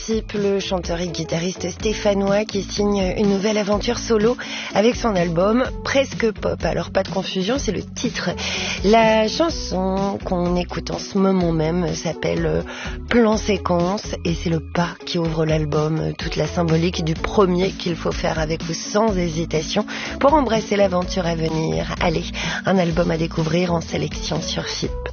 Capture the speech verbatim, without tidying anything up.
Le chanteur et guitariste stéphanois qui signe une nouvelle aventure solo avec son album Presque Pop. Alors pas de confusion, c'est le titre. La chanson qu'on écoute en ce moment même s'appelle Plan Séquence et c'est le pas qui ouvre l'album, toute la symbolique du premier qu'il faut faire avec ou sans hésitation pour embrasser l'aventure à venir. Allez, un album à découvrir en sélection sur F I P.